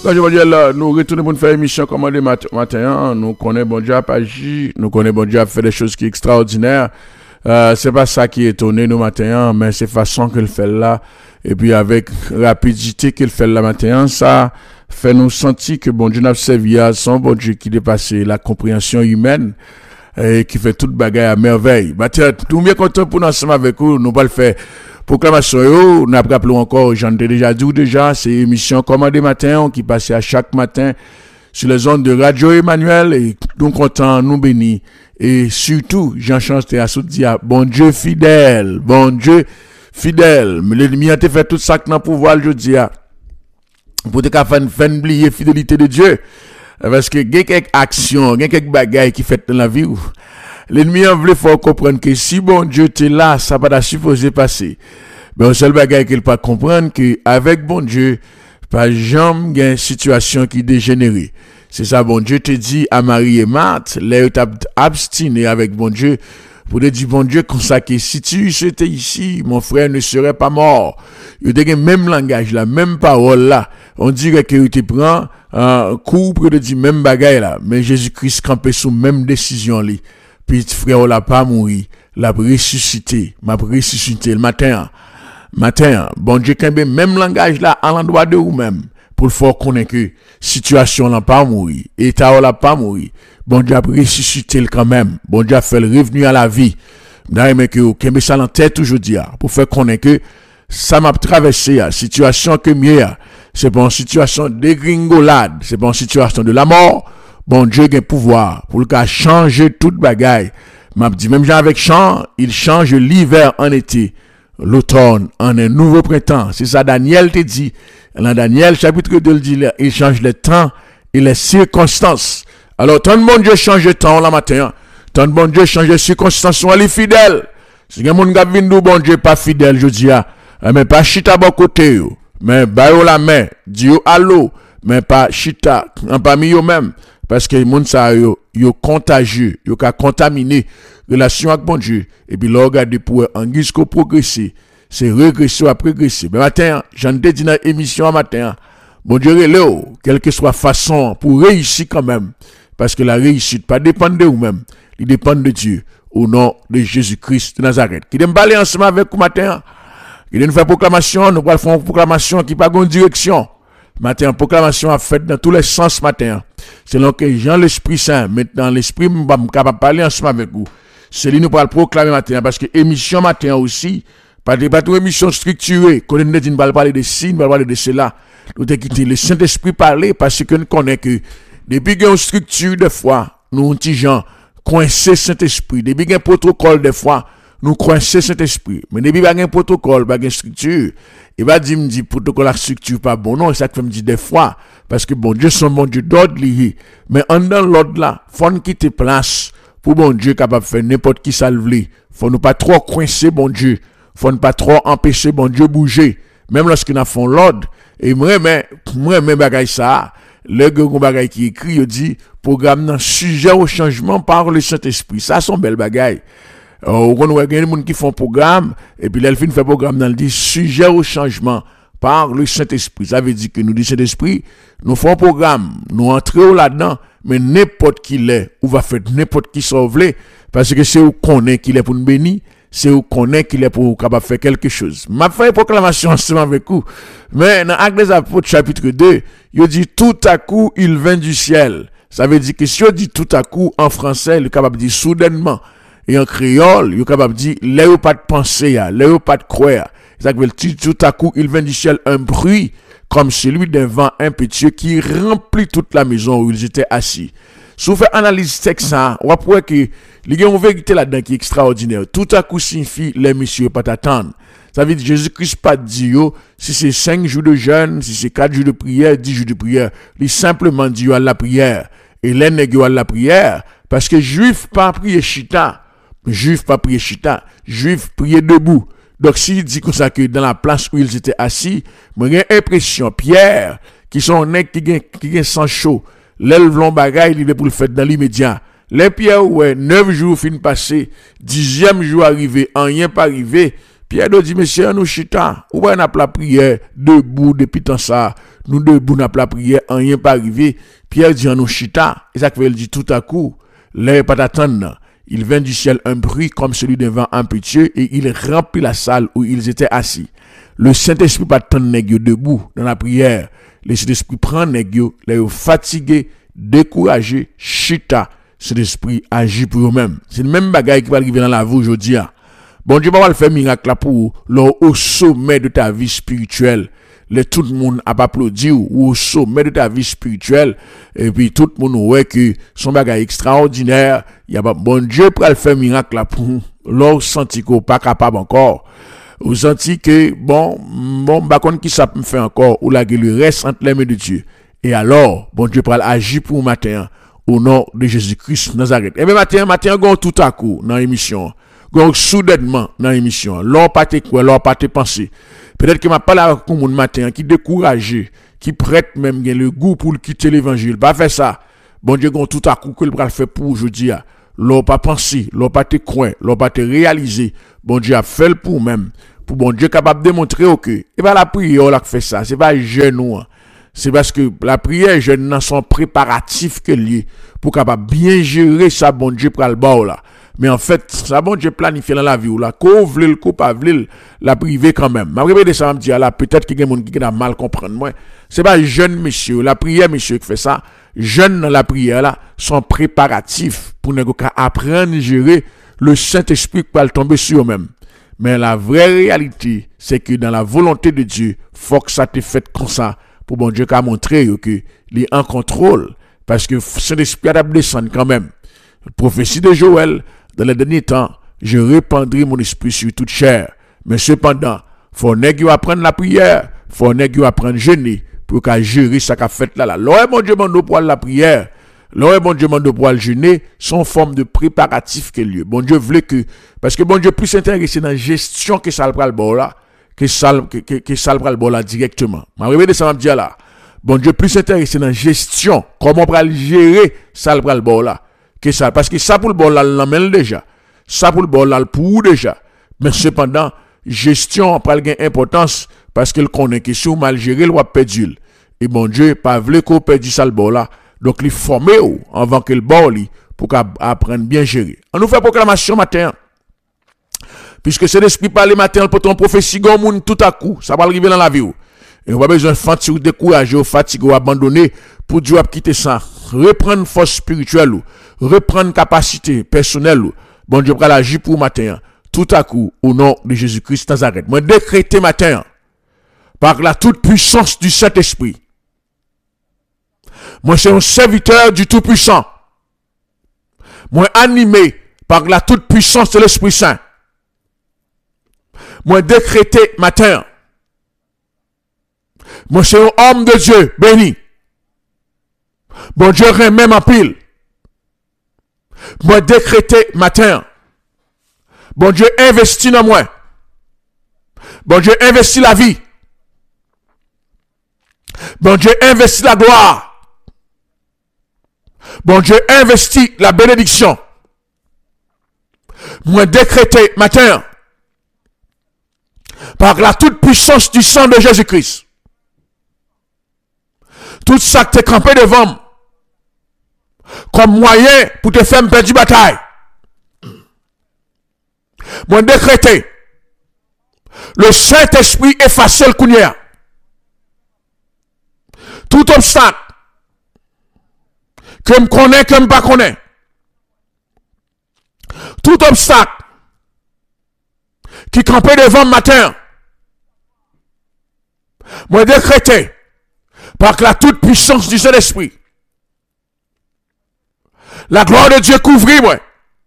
Quand je veux dire là, nous retournons pour nous faire émission commandée matin, nous connaissons bon Dieu à agir, nous connaissons bon Dieu à faire des choses qui sont extraordinaires. C'est pas ça qui est étonné nous matin, mais c'est façon qu'il fait là, et puis avec rapidité qu'il fait là matin, ça fait nous sentir que bon Dieu n'a servi à son bon Dieu qui dépasse la compréhension humaine et qui fait toute bagaille à merveille. Matin, nous bien content pour nous ensemble avec vous, nous pas le faire. Proclamation, nous rappelons encore, j'en ai déjà dit déjà, c'est émission commandée matin qui passe à chaque matin sur les ondes de Radio Emmanuel et nous contents, nous bénis. Et surtout, j'en chance à se dire, bon Dieu fidèle, mais l'ennemi a fait tout ça que dans pouvoir, je dis, pour te faire oublier fidélité de Dieu. Parce que il y a quelques actions, il y a quelques bagailles qui fait dans la vie. L'ennemi en voulait faut comprendre que si bon Dieu t'es là, ça va pas supposé passer. Mais le seul bagaille qu'il pas comprendre que avec bon Dieu, pas jamais il y a une situation qui dégénère. C'est ça bon Dieu te dit à Marie et Marthe, là tu abstiné avec bon Dieu pour te dire bon Dieu comme ça que si tu étais ici, mon frère ne serait pas mort. Il y a le même langage la même parole là. On dirait que tu prends un coup pour te dire même bagaille là, mais Jésus-Christ campé sous même décision li. Puis frère on l'a pas mouru, l'a ressuscité, m'a ressuscité le matin, bon Dieu kembe même langage là à l'endroit de vous même pour le faire connaître que situation n'a pas mouru, état l'a pas mouru. Bon Dieu a ressuscité quand même, bon Dieu a fait le revenu à la vie. D'ailleurs que kembe ça en tête toujours dire pour faire connaître que ça m'a traversé la situation que mieux c'est pas une situation de dégringolade, c'est pas une situation de la mort. Bon Dieu a un pouvoir pour le cas changer toute bagaille. M'a dit même avec chant, il change l'hiver en été, l'automne en un nouveau printemps. C'est ça Daniel te dit. Dans Daniel chapitre 2 il dit il change le temps et les circonstances. Alors tant bon Dieu change le temps la matin, tant bon Dieu change les circonstances, on est fidèle. Si quelqu'un moun gap vinn bon Dieu pas fidèle, je dis mais pas chita bon côté yo, mais bayo la main, dit yo allô, mais pas chita en parmi yo même. Parce que les gens ça yo contagieux, yo ka contaminé relation avec bon Dieu et puis là regarder pour en guise qu'on progresser, c'est régresser à progresser. Mais matin, j'en ai dit dans émission matin, bon Dieu relève quelle que soit façon pour réussir quand même parce que la réussite pas dépend de vous-même, il dépend de Dieu au nom de Jésus-Christ de Nazareth. Qui dem parler ensemble avec vous matin, qui nous faire proclamation, nous allons faire une proclamation qui pas une direction. Matin, proclamation a fait dans tous les sens matin. Selon que Jean l'Esprit Saint, maintenant l'Esprit m'a capable parler ensemble avec vous. C'est lui nous pour le proclamer matin parce que émission matin aussi, pas une émission structurée, qu'on ne dit pas parler de signes, pas parler de cela. Nous avons quitté le Saint-Esprit parler parce que nous connaissons que depuis qu'il y a une structure de foi, nous petits gens coincés Saint-Esprit. Depuis qu'il y a un protocole de foi, nous coincés Saint-Esprit. Mais depuis qu'il y a un protocole, pas une structure, il va dire, me dit, protocole, la structure, pas bon, non, c'est ça que me dit des fois, parce que bon Dieu, son bon Dieu d'ordre lié. Mais en dans l'ordre là, faut nous quitter place, pour bon Dieu capable de faire n'importe qui ça le vle. Faut nous pas trop coincer bon Dieu. Faut nous pas trop empêcher bon Dieu bouger. Même lorsqu'on a fait l'ordre, et moi, bagay ça, le grand bagay qui écrit, il dit, programme dans sujet au changement par le Saint-Esprit. Ça, son bel bagay. On voit des gens qui font programme, et puis l'elfine fait programme dans le dit sujet au changement par le Saint-Esprit. Ça veut dire que nous, du Saint-Esprit, nous faisons programme, nous entrons là-dedans, mais n'importe qui l'est, ou va faire n'importe qui sauve, parce que c'est où qu'on est qu'il est pour nous bénir, c'est où qu'on est qu'il est pour capable faire quelque chose. M'a fait une proclamation ensemble avec vous, mais dans Actes des Apôtres chapitre 2, il dit tout à coup il vient du ciel. Ça veut dire que si on dit tout à coup en français, il est capable de dire soudainement. Et en créole, il est capable de dire, là où pas de pensée, là où pas de croire. Ça veut dire, tout à coup, il vient du ciel un bruit, comme celui d'un vent impétueux qui remplit toute la maison où ils étaient assis. Si vous faites analyse texte, on va voir que, il y a une vérité là-dedans qui est extraordinaire. Tout à coup signifie, les messieurs pas t'attendre. Ça veut dire, Jésus-Christ pas dit, si c'est 5 jours de jeûne, si c'est 4 jours de prière, 10 jours de prière, il simplement dit, à la prière. Et les nègres à la prière, parce que juif pas prier chita. Juif pas prier chita, juif prier debout. Donc s'il dit comme ça que dans la place où ils étaient assis, moi j'ai l'impression Pierre qui sont nèg qui gagne sang chaud, l'élève long bagaille il est pour le faire dans l'immédiat. Les Pierre ouais 9 jours fin passé, 10e jour arrivé, rien pas arrivé, Pierre dit, monsieur, nous chita, ou pas n'a pas la prière debout depuis tant ça, nous debout n'a pas la prière, rien pas arrivé. Pierre dit, nous chita, et ça veut dire tout à coup, l'air pas d'attendre. Il vint du ciel un bruit comme celui d'un vent impétueux et il remplit la salle où ils étaient assis. Le Saint-Esprit pas tant nèg debout dans la prière. Le Saint-Esprit prend nèg les fatigués, découragés, chita. Saint-Esprit agit pour eux-mêmes. C'est le même bagaille qui va arriver dans la vie aujourd'hui. Bon Dieu va le faire miracle là pour au sommet de ta vie spirituelle. Tout le monde a applaudi ou au sommet de ta vie spirituelle et puis tout le monde ouais que son bagage extraordinaire, il y a bon Dieu pour le faire miracle là pour leur senti qu'on pas capable encore. Ou senti que bon bah contre qui ça peut faire encore ou la le reste entre les mains de Dieu. Et alors bon Dieu pour agir pour matin au nom de Jésus-Christ Nazareth. Et bien matin gon tout à coup dans l'émission. Gon soudainement dans l'émission. L'on pas te quoi, l'on pas te penser. Peut-être que m'a parlé avec mon matin qui découragé, qui prête même le goût pour quitter l'évangile. Pas faire ça. Bon Dieu gon tout à coup que le bras fait pour aujourd'hui. L'on pas penser, l'on pas te croire, l'on pas te réaliser. Bon Dieu a fait pour même. Pour bon Dieu capable de démontrer que et pas la prière là qui fait ça, c'est pas genou. C'est parce que la prière jeune dans son préparatif que lié pour capable bien gérer ça bon Dieu pour le bas là. Mais en fait, ça bon Dieu planifié dans la vie ou là, qu'on vle le coup pas vle la privé quand même. M'a répété ça me dit là peut-être que quelqu'un qui a mal comprendre moi. C'est pas jeune monsieur, la prière monsieur qui fait ça. Jeune dans la prière là, son préparatif pour ne apprendre à gérer le Saint-Esprit qui va tomber sur eux-mêmes. Mais la vraie réalité, c'est que dans la volonté de Dieu, faut que ça te fait comme ça pour bon Dieu qu'a montré que il est en contrôle parce que Saint-Esprit a descendu quand même. Prophétie de Joël, dans les derniers temps, je répandrai mon esprit sur toute chair. Mais cependant, faut nèg apprendre la prière, faut nèg apprendre jeûner pour qu'à gérer ça qu'a fait là. L'heure bon Dieu mande pour la prière, l'heure bon Dieu mande pour le jeûner, sont forme de préparatif que lieu. Bon Dieu voulait que parce que bon Dieu plus intéressé dans la gestion que ça le pral bon là, que ça le pral bon là directement. M'a répété ça m'a dit là. Bon Dieu plus intéressé dans la gestion, comment on pral gérer ça le pral bon là. Que ça parce que ça pour le bon là l'amène déjà. Ça pour le bon là pour déjà. Mais cependant, gestion pral gain importance parce qu'il connaît que si on mal géré, le va perdre. Et bon Dieu pas voulu qu'on perde ça le bon là. Donc il forme avant que le bon li pour apprendre bien gérer. On nous fait proclamation matin. Puisque c'est l'esprit parler matin pour ton prophétie gon moun tout à coup, ça va arriver dans la vie. Et on va besoin de fatiguer, décourager, fatiguer, abandonner pour Dieu quitter ça. Reprendre force spirituelle, reprendre capacité personnelle. Bon Dieu va agir pour matin. Tout à coup, au nom de Jésus-Christ Nazareth. Moi décréter matin, par la toute puissance du Saint-Esprit. Moi c'est un serviteur du Tout-Puissant. Moi animé par la toute puissance de l'Esprit Saint. Moi décréter matin. Moi c'est un homme de Dieu béni. Bon Dieu remet en pile. Moi décréter matin. Bon Dieu investit dans moi. Bon Dieu investit la vie. Bon Dieu investit la gloire. Bon Dieu investit la bénédiction. Moi décréter matin. Par la toute puissance du sang de Jésus-Christ. Tout ça que tu es campé devant comme moyen pour te faire perdre la bataille. Moi décréter le Saint-Esprit effacer le kounia. Tout obstacle que me connaît, que me pas connaît. Tout obstacle qui campait devant le matin. Moi décréter par la toute puissance du Saint-Esprit. La gloire de Dieu couvrit moi.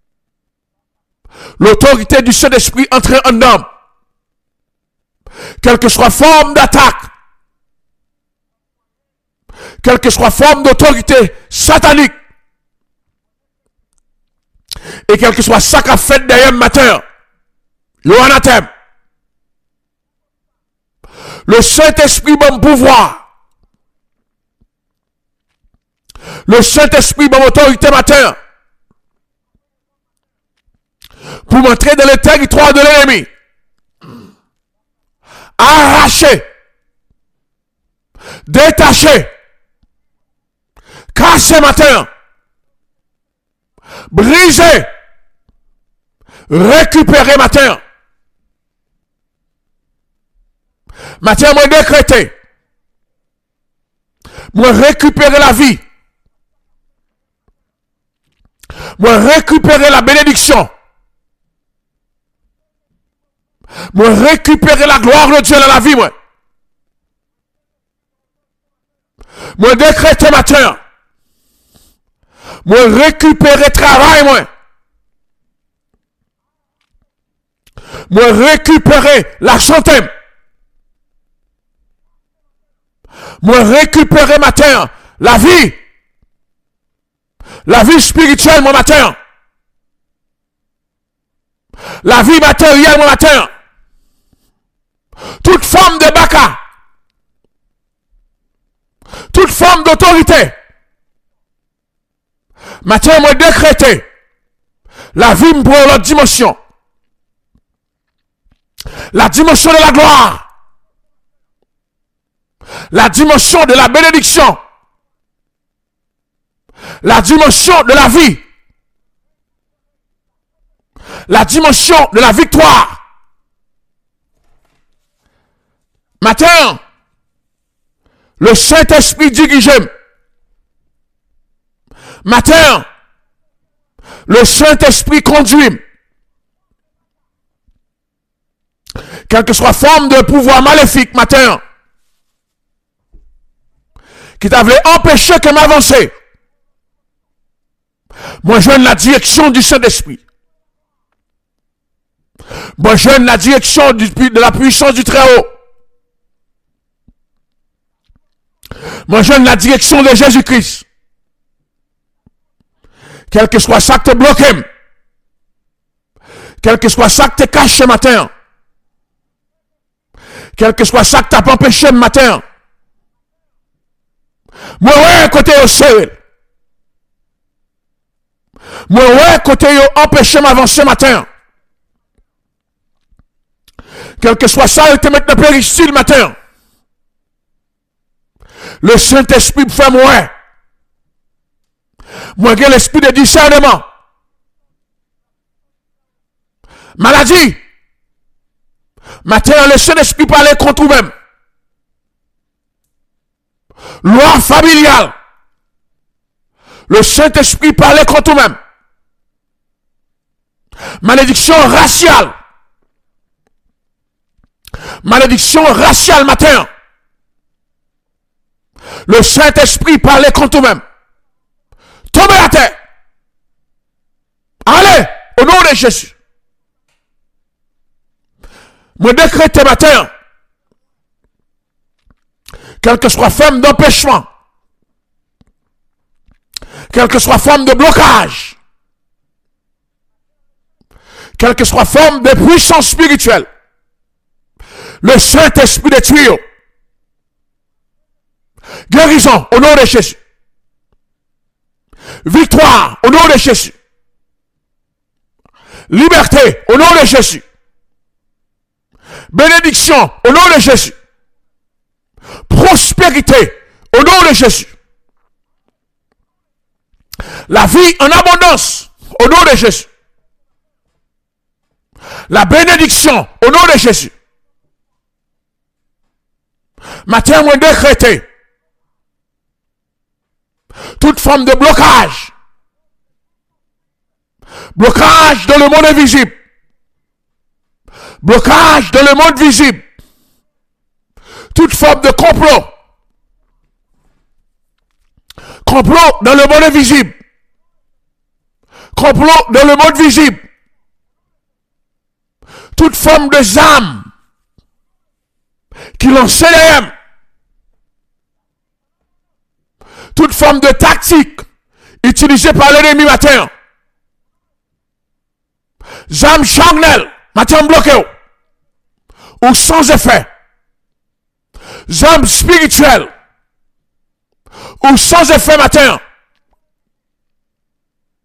L'autorité du Saint-Esprit entrer en homme. Quelle que soit forme d'attaque. Quelle que soit forme d'autorité satanique. Et quel que soit ça qu'a fait derrière le matin. L'anathème. Le Saint-Esprit bon pouvoir. Le Saint-Esprit bon autorité matin. Pour m'entrer dans le territoire de l'ennemi. arraché, détaché, cassé matin, brisé, récupéré matin. Matin, moi décrété, moi récupérer la vie, moi récupérer la bénédiction, moi récupérer la gloire de Dieu dans la vie, moi. Moi décréter matin, moi récupérer travail, moi. Moi récupérer la santé. Moi récupérer matin la vie spirituelle mon matin, la vie matérielle mon matin, toute forme de baka, toute forme d'autorité. Matin moi décréter la vie pour l'autre dimension, la dimension de la gloire, la dimension de la bénédiction, la dimension de la vie, la dimension de la victoire. Matin, le Saint-Esprit dirige. Matin, le Saint-Esprit conduit. Quelle que soit forme de pouvoir maléfique, matin, qui t'avait empêché que m'avance, moi je donne la direction du Saint-Esprit. Moi je donne la direction de la puissance du Très-Haut. Moi je donne la direction de Jésus-Christ. Quel que soit ça que te bloque, quel que soit ça que te cache ce matin, quel que soit ça que t'as pas empêché le matin, moi ouais côté au ciel, moi ouais côté au empêché m'avancer matin, quel que soit ça il te met dans péristyle le matin, le Saint-Esprit me fait moi j'ai l'esprit de discernement, maladie, matin le Saint-Esprit parlait contre vous-même, loi familiale, le Saint-Esprit parlait contre vous-même, malédiction raciale matin, le Saint-Esprit parlait contre vous-même, tombez à terre, allez au nom de Jésus. Me décrète matin, quelle que soit forme d'empêchement, quelle que soit forme de blocage, quelle que soit forme de puissance spirituelle, le Saint-Esprit des tuyaux, guérison au nom de Jésus, victoire au nom de Jésus, liberté au nom de Jésus, bénédiction au nom de Jésus, prospérité au nom de Jésus, la vie en abondance au nom de Jésus, la bénédiction au nom de Jésus. Matin, moi décrété toute forme de blocage dans le monde invisible, blocage dans le monde visible, toute forme de complot dans le monde invisible, complot dans le monde visible, toute forme de âme qui lançait les âmes, toute forme de tactique utilisée par l'ennemi matin, âme charnelle matin bloqué ou sans effet, âme spirituelle ou sans effet matin,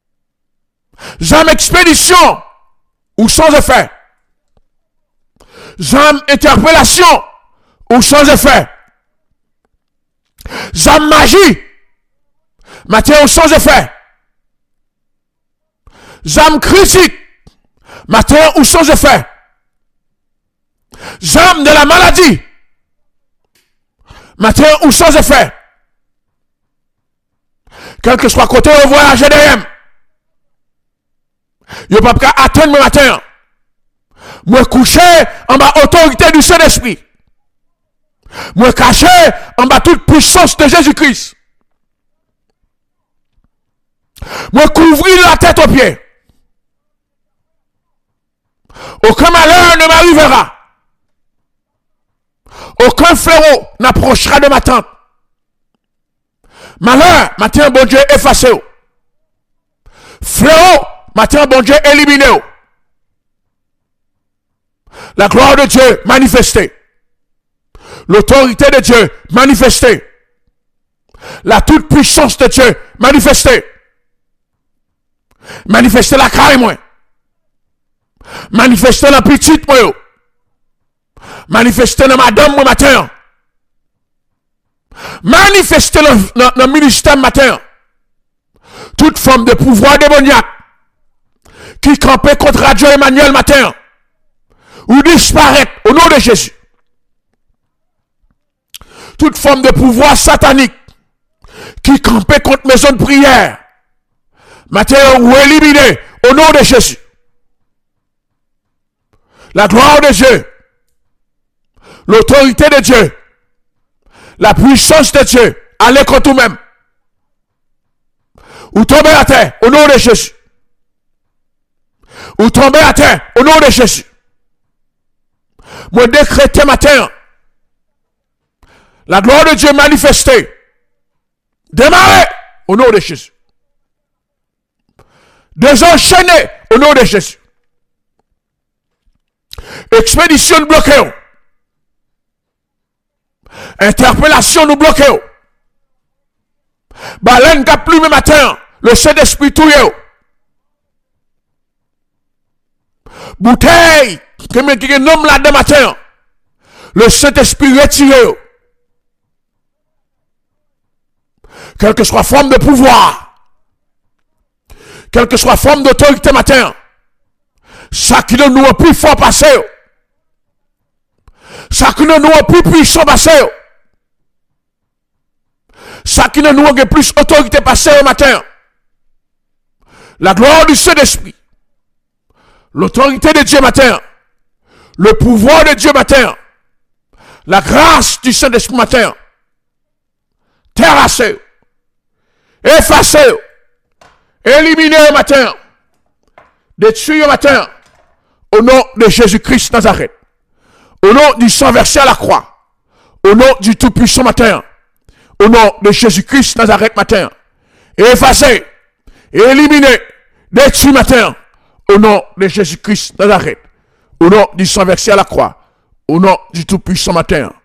âme expédition ou sans effet, Zam interpellation ou sans effet. Zam magie, matin ou sans effet. Zam critique, matin ou sans effet. Zam de la maladie, matin ou sans effet. Quel que soit côté au voyage de yo pas qu'à attendre le matin. Moi couché en bas autorité du Saint-Esprit. Moi caché en bas toute puissance de Jésus-Christ. Moi couvrir la tête aux pieds. Aucun malheur ne m'arrivera. Aucun fléau n'approchera de ma tente. Malheur, matin, bon Dieu, effacé. Fléau, matin, bon Dieu, éliminé. La gloire de Dieu manifestée. L'autorité de Dieu manifestée. La toute puissance de Dieu manifestée. Manifestée la carrière, moi. Manifestée la petite, moi. Manifestée dans madame, moi, matin. Manifester le ministère matin. Toute forme de pouvoir démoniaque qui campait contre Radio Emmanuel matin ou disparaître au nom de Jésus. Toute forme de pouvoir satanique qui campait contre maison de prière matin ou éliminé au nom de Jésus. La gloire de Dieu, l'autorité de Dieu, la puissance de Dieu, allez contre vous-même. Ou tombez à terre au nom de Jésus. Ou tombez à terre au nom de Jésus. Moi décréter matin la gloire de Dieu manifestée. Démarrez au nom de Jésus. Désenchaînez au nom de Jésus. Expédition bloquée. Interpellation nous bloque. Baleine qui plume matin, le Saint-Esprit touye. Bouteille qui me nomme là de matin, le Saint-Esprit retiré. Quelle que soit forme de pouvoir, quelle que soit forme d'autorité matin, ça qui ne nous plus fort passer. Ça qui ne nous plus puissant passer. Ça qui ne nous a plus autorité passer au matin. La gloire du Saint-Esprit. L'autorité de Dieu matin. Le pouvoir de Dieu matin. La grâce du Saint-Esprit matin. Terrasser. Effacer. Éliminer au matin. Détruire au matin. Au nom de Jésus-Christ Nazareth. Au nom du sang versé à la croix. Au nom du Tout-Puissant matin. Au nom de Jésus-Christ Nazareth matin. Effacer. Éliminer. Détruire matin. Au nom de Jésus-Christ Nazareth. Au nom du sang versé à la croix. Au nom du Tout-Puissant matin.